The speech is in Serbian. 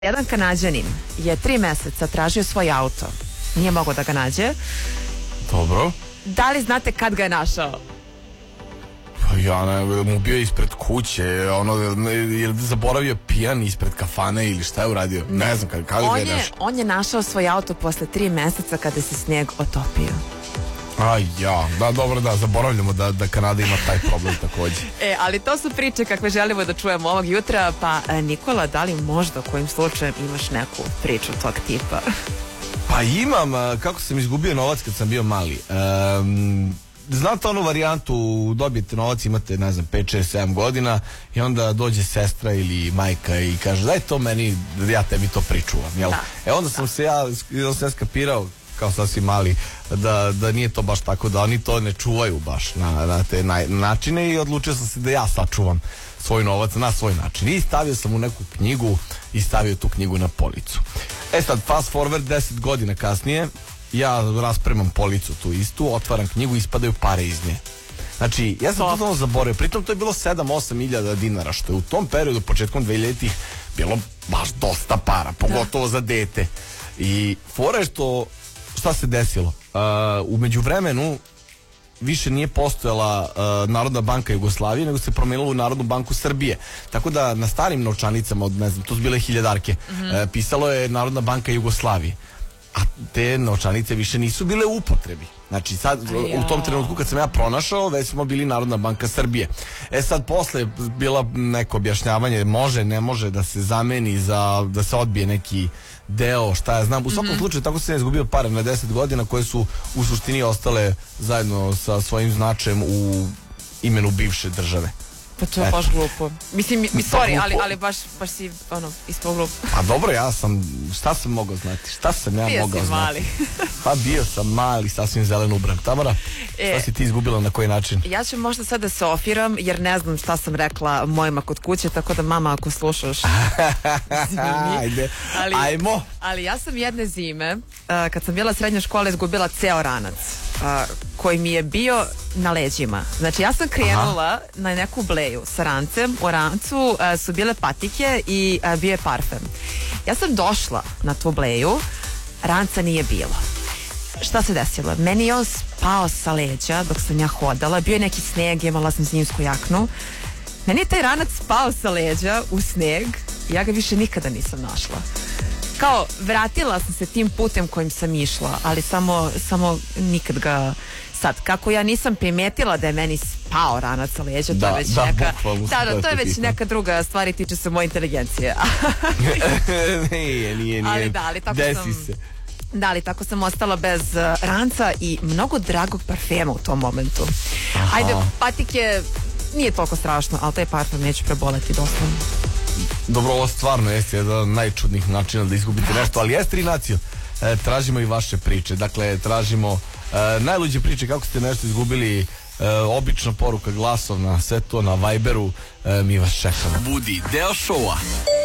Jedan Kanađanin je 3 meseca tražio svoj auto. Nije mogao da ga nađe. Dobro. Da li znate kad ga je našao? Pa ja ne, mu bio ispred kuće, je zaboravio pijan ispred kafane ili šta je uradio? Ne znam, kada ga je našao? On je našao svoj auto posle 3 meseca kada se snijeg otopio. Dobro, zaboravljamo da Kanada ima taj problem takođe. Ali to su priče kakve želimo da čujemo ovog jutra. Pa Nikola, da li možda kojim slučajem imaš neku priču tog tipa? Pa imam, kako sam izgubio novac kad sam bio mali. Znate onu varijantu, dobijete novac, imate, ne znam, 5, 6, 7 godina i onda dođe sestra ili majka i kaže daj to meni, ja tebi to pričuvam, jel? Onda sam se ja skapirao kao sasvim mali da nije to baš tako, da oni to ne čuvaju baš na te načine i odlučio sam se da ja sačuvam svoj novac na svoj način i stavio sam u neku knjigu i stavio tu knjigu na policu. Sad, fast forward 10 godina kasnije, ja raspremam policu tu istu, otvaram knjigu i ispadaju pare iz nje. Znači, ja sam totalno zaboravio, pritom to je bilo 7-8 hiljada dinara, što je u tom periodu, početkom 2000-ih, bilo baš dosta para, pogotovo za dete. I fora je šta se desilo? U međuvremenu više nije postojala Narodna banka Jugoslavije, nego se promenila u Narodnu banku Srbije. Tako da na starim novčanicama, ne znam, to su bile hiljadarke, pisalo je Narodna banka Jugoslavije. A te novčanice više nisu bile u upotrebi. Znači sad, u tom trenutku kad sam ja pronašao, već smo bili Narodna banka Srbije. Sad posle bila neko objašnjavanje, može, ne može da se zameni da se odbije neki deo, šta ja znam. U svakom slučaju, tako sam izgubio pare na 10 godina koje su u suštini ostale zajedno sa svojim značajem u imenu bivše države. Pa to je baš glupo. Mislim, sorry, ali baš si ispao glupo. A dobro, šta sam mogao znati? Šta sam ja mogao znati? Bio si mali. Pa bio sam mali, sasvim zelen ubran. Tamara, šta si ti izgubila, na koji način? Ja ću možda sad da se ofiram, jer ne znam šta sam rekla mojima kod kuće, tako da mama, ako slušaš, ajde, ajmo. Ali ja sam jedne zime, kad sam bila srednja škola, izgubila ceo ranac koji mi je bio na leđima. Znači ja sam krenula na neku bleju sa rancem, u rancu su bile patike i bio je parfem. Ja sam došla na tu bleju, ranca nije bilo. Šta se desilo? Meni je on spao sa leđa dok sam ja hodala, bio je neki sneg, imala sam zimsku jaknu. Meni je taj ranac spao sa leđa u sneg i ja ga više nikada nisam našla. Kao, vratila sam se tim putem kojim sam išla, ali samo nikad ga sad, kako ja nisam primetila da je meni spao ranac sa leđa, to je već neka... Da, to je već neka druga stvar i tiče se moje inteligencije. Nije. Ali tako sam ostala bez ranca i mnogo dragog parfema u tom momentu. Ajde, patike nije toliko strašno, ali taj parfem neću preboleti doslovno. Dobro, ovo stvarno jeste jedan od najčudnijih načina da izgubite nešto, ali jeste i naciju. Tražimo i vaše priče, dakle tražimo najluđe priče kako ste nešto izgubili, obična poruka glasovna, sve to na Viberu, mi vas čekamo. Budi deo šova.